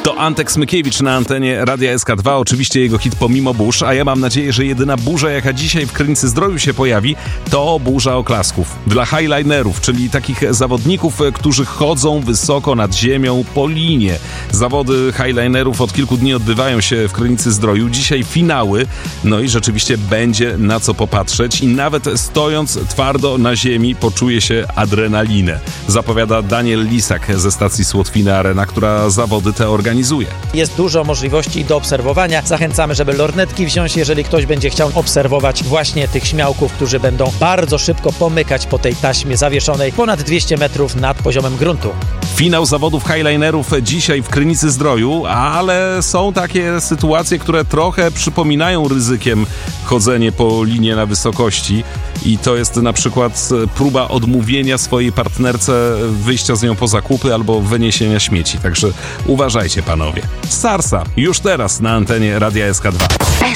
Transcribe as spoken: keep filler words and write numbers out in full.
To Antek Smykiewicz na antenie Radia S K dwa, oczywiście jego hit Pomimo burz, a ja mam nadzieję, że jedyna burza, jaka dzisiaj w Krynicy Zdroju się pojawi, to burza oklasków. Dla highlinerów, czyli takich zawodników, którzy chodzą wysoko nad ziemią po linie. Zawody highlinerów od kilku dni odbywają się w Krynicy Zdroju. Dzisiaj finały, no i rzeczywiście będzie na co popatrzeć i nawet stojąc twardo na ziemi poczuje się adrenalinę. Zapowiada Daniel Lisak ze stacji Słotwiny Arena, która zawody te organizuje. Jest dużo możliwości do obserwowania. Zachęcamy, żeby lornetki wziąć, jeżeli ktoś będzie chciał obserwować właśnie tych śmiałków, którzy będą bardzo szybko pomykać po tej taśmie zawieszonej ponad dwieście metrów nad poziomem gruntu. Finał zawodów highlinerów dzisiaj w Krynicy Zdroju, ale są takie sytuacje, które trochę przypominają ryzykiem chodzenie po linie na wysokości i to jest na przykład próba odmówienia swojej partnerce wyjścia z nią po zakupy albo wyniesienia śmieci. Także uważajcie, panowie. Sarsa już teraz na antenie Radia S K dwa.